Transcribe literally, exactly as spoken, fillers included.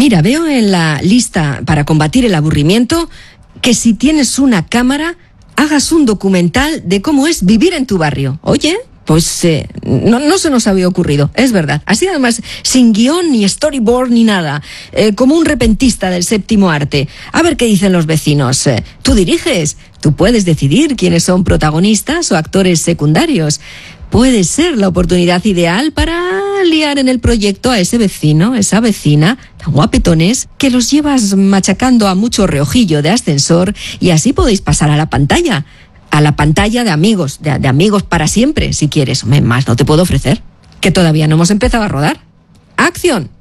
Mira, veo en la lista para combatir el aburrimiento que si tienes una cámara, hagas un documental de cómo es vivir en tu barrio. Oye, pues eh, no, no se nos había ocurrido, es verdad. Así además, sin guión, ni storyboard, ni nada. Eh, como un repentista del séptimo arte. A ver qué dicen los vecinos. Eh, tú diriges, tú puedes decidir quiénes son protagonistas o actores secundarios. Puede ser la oportunidad ideal para liar en el proyecto a ese vecino, esa vecina, tan guapetones, que los llevas machacando a mucho reojillo de ascensor y así podéis pasar a la pantalla. A la pantalla de amigos, de, de amigos para siempre, si quieres. Más no te puedo ofrecer, que todavía no hemos empezado a rodar. ¡Acción!